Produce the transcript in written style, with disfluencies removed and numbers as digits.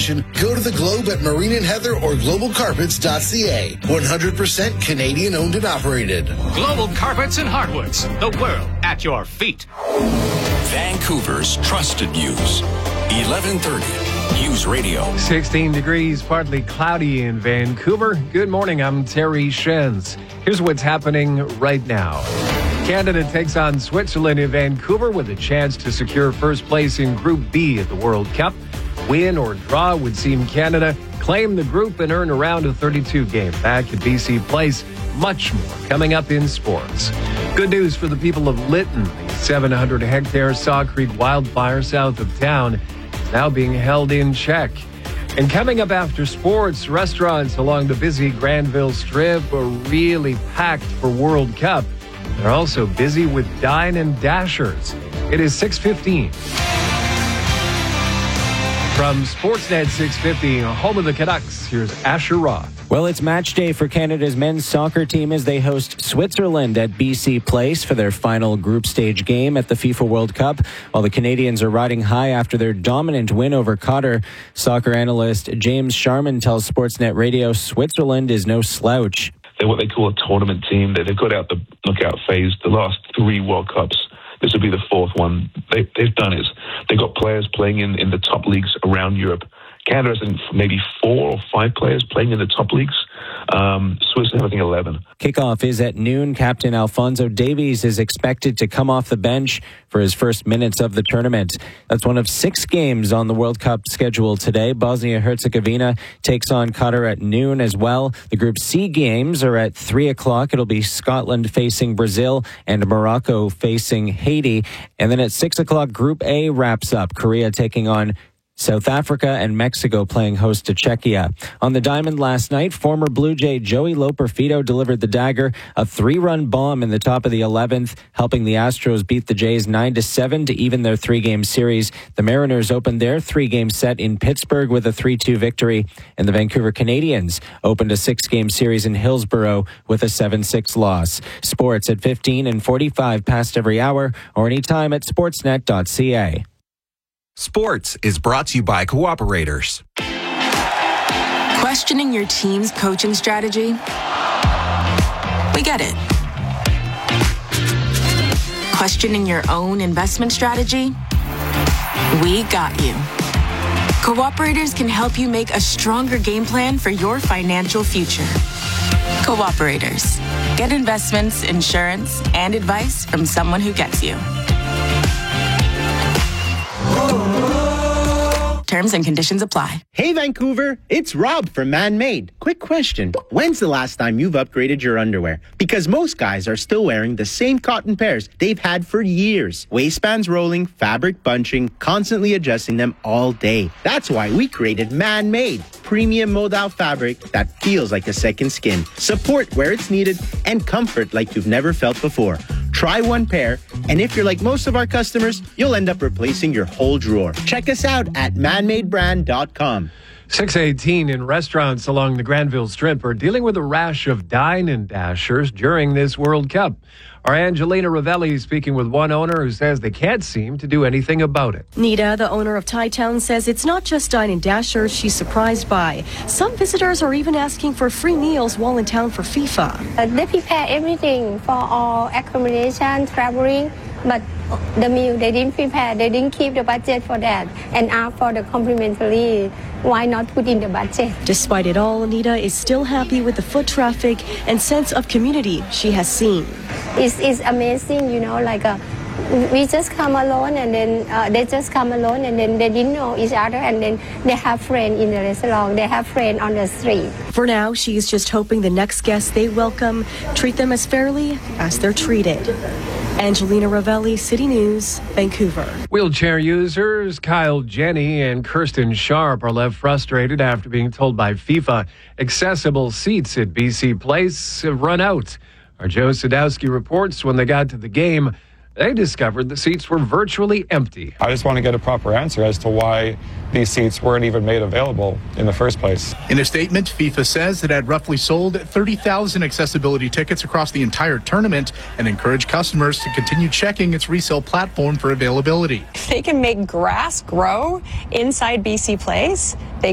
installation, go to the Globe at Marine and Heather or globalcarpets.ca. 100% Canadian owned and operated. Global Carpets and Hardwoods. The world at your feet. Vancouver's trusted news. 1130 News Radio. 16 degrees, partly cloudy in Vancouver. Good morning, I'm Terry Shenz. Here's what's happening right now. Canada takes on Switzerland in Vancouver with a chance to secure first place in Group B at the World Cup. Win or draw would see Canada claim the group and earn a round of 32 game back at BC Place. Much more coming up in sports. Good news for the people of Lytton. The 700-hectare Saw Creek wildfire south of town is now being held in check. And coming up after sports, restaurants along the busy Granville Strip are really packed for World Cup. They're also busy with Dine and Dashers. It is 6:15. From Sportsnet 650, home of the Canucks, here's Asher Roth. Well, it's match day for Canada's men's soccer team as they host Switzerland at BC Place for their final group stage game at the FIFA World Cup, while the Canadians are riding high after their dominant win over Qatar. Soccer analyst James Sharman tells Sportsnet Radio Switzerland is no slouch. They're what they call a tournament team. They've got out the knockout phase the last 3 World Cups. This will be the 4th one. They've done it. They've got players playing in the top leagues around Europe. Canada has maybe 4 or 5 players playing in the top leagues. Switzerland, I think 11. Kickoff is at noon. Captain Alphonso Davies is expected to come off the bench for his first minutes of the tournament. That's one of 6 games on the World Cup schedule today. Bosnia-Herzegovina takes on Qatar at noon as well. The Group C games are at 3 o'clock. It'll be Scotland facing Brazil and Morocco facing Haiti. And then at 6 o'clock, Group A wraps up. Korea taking on South Africa and Mexico playing host to Czechia. On the diamond last night, former Blue Jay Joey Loperfido delivered the dagger, a 3-run bomb in the top of the 11th, helping the Astros beat the Jays 9-7 to even their 3-game series. The Mariners opened their 3-game set in Pittsburgh with a 3-2 victory, and the Vancouver Canadians opened a 6-game series in Hillsborough with a 7-6 loss. Sports at 15 and 45 past every hour or anytime at sportsnet.ca. Sports is brought to you by Cooperators. Questioning your team's coaching strategy? We get it. Questioning your own investment strategy? We got you. Cooperators can help you make a stronger game plan for your financial future. Cooperators. Get investments, insurance, and advice from someone who gets you. Terms and conditions apply. Hey Vancouver, it's Rob from Man-Made. Quick question. When's the last time you've upgraded your underwear? Because most guys are still wearing the same cotton pairs they've had for years. Waistbands rolling, fabric bunching, constantly adjusting them all day. That's why we created Man-Made. Premium modal fabric that feels like a second skin. Support where it's needed and comfort like you've never felt before. Try one pair, and if you're like most of our customers, you'll end up replacing your whole drawer. Check us out at manmadebrand.com. 6:18 in restaurants along the Granville Strip are dealing with a rash of Dine and Dashers during this World Cup. Our Angelina Ravelli speaking with one owner who says they can't seem to do anything about it. Nita, the owner of Thai Town, says it's not just Dine and Dashers she's surprised by. Some visitors are even asking for free meals while in town for FIFA. They prepare everything for all accommodation, traveling, but the meal they didn't prepare. They didn't keep the budget for that and ask for the complimentary. Why not put in the budget? Despite it all, Nita is still happy with the foot traffic and sense of community she has seen. It's amazing, you know, like we just come alone and then they just come alone and then they didn't know each other and then they have friends in the restaurant, they have friends on the street. For now, she is just hoping the next guests they welcome treat them as fairly as they're treated. Angelina Ravelli, City News, Vancouver. Wheelchair users Kyle Jenny and Kirsten Sharp are left frustrated after being told by FIFA accessible seats at BC Place have run out. Our Joe Sadowski reports when they got to the game, they discovered the seats were virtually empty. I just want to get a proper answer as to why these seats weren't even made available in the first place. In a statement, FIFA says it had roughly sold 30,000 accessibility tickets across the entire tournament and encouraged customers to continue checking its resale platform for availability. If they can make grass grow inside BC Place, they